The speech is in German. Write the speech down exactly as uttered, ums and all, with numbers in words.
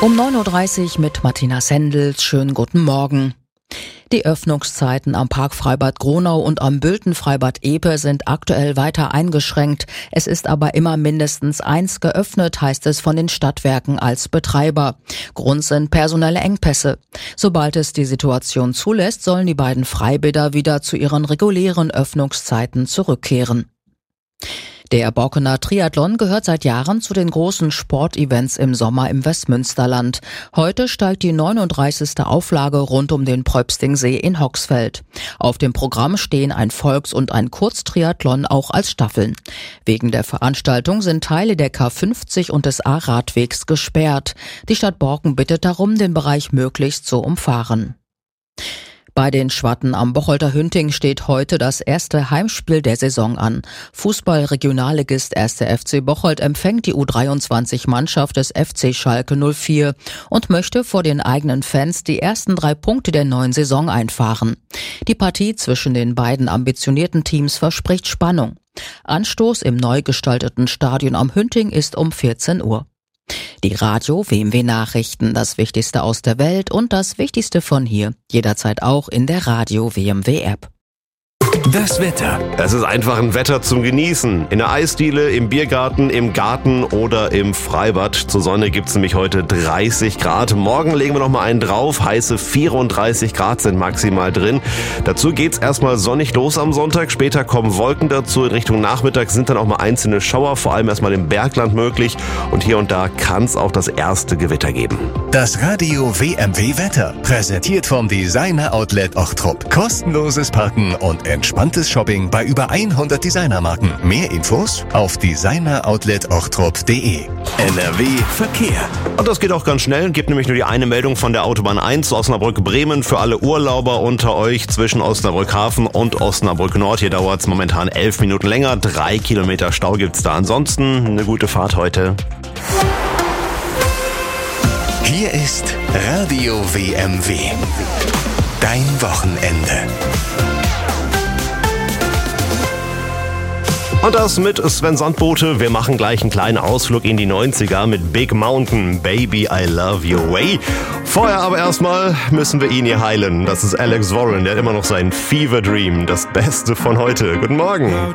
Um neun Uhr dreißig mit Martina Sendels. Schönen guten Morgen. Die Öffnungszeiten am Parkfreibad Gronau und am Bülten-Freibad Epe sind aktuell weiter eingeschränkt. Es ist aber immer mindestens eins geöffnet, heißt es von den Stadtwerken als Betreiber. Grund sind personelle Engpässe. Sobald es die Situation zulässt, sollen die beiden Freibäder wieder zu ihren regulären Öffnungszeiten zurückkehren. Der Borkener Triathlon gehört seit Jahren zu den großen Sportevents im Sommer im Westmünsterland. Heute steigt die neununddreißigste Auflage rund um den Pröpstingsee in Hoxfeld. Auf dem Programm stehen ein Volks- und ein Kurztriathlon auch als Staffeln. Wegen der Veranstaltung sind Teile der K fünfzig und des A-Radwegs gesperrt. Die Stadt Borken bittet darum, den Bereich möglichst zu umfahren. Bei den Schwatten am Bocholter Hünting steht heute das erste Heimspiel der Saison an. Fußball-Regionalligist erster F C Bocholt empfängt die U dreiundzwanzig-Mannschaft des F C Schalke null vier und möchte vor den eigenen Fans die ersten drei Punkte der neuen Saison einfahren. Die Partie zwischen den beiden ambitionierten Teams verspricht Spannung. Anstoß im neu gestalteten Stadion am Hünting ist um vierzehn Uhr. Die Radio W M W Nachrichten, das Wichtigste aus der Welt und das Wichtigste von hier, jederzeit auch in der Radio W M W App. Das Wetter. Es ist einfach ein Wetter zum Genießen. In der Eisdiele, im Biergarten, im Garten oder im Freibad. Zur Sonne gibt's nämlich heute dreißig Grad. Morgen legen wir noch mal einen drauf. Heiße vierunddreißig Grad sind maximal drin. Dazu geht's erstmal sonnig los am Sonntag. Später kommen Wolken dazu. In Richtung Nachmittag sind dann auch mal einzelne Schauer, vor allem erstmal im Bergland möglich. Und hier und da kann's auch das erste Gewitter geben. Das Radio W M W Wetter. Präsentiert vom Designer Outlet Ochtrup. Kostenloses Parken und entspanntes Shopping bei über hundert Designermarken. Mehr Infos auf designer outlet ochtrup punkt de. N R W Verkehr. Und das geht auch ganz schnell. Gibt nämlich nur die eine Meldung von der Autobahn eins Osnabrück-Bremen für alle Urlauber unter euch zwischen Osnabrück-Hafen und Osnabrück-Nord. Hier dauert es momentan elf Minuten länger. Drei Kilometer Stau gibt's da. Ansonsten eine gute Fahrt heute. Hier ist Radio W M W. Dein Wochenende. Und das mit Sven Sandbote. Wir machen gleich einen kleinen Ausflug in die neunziger mit Big Mountain, Baby I Love Your Way. Vorher aber erstmal müssen wir ihn hier heilen. Das ist Alex Warren, der hat immer noch seinen Fever Dream, das Beste von heute. Guten Morgen.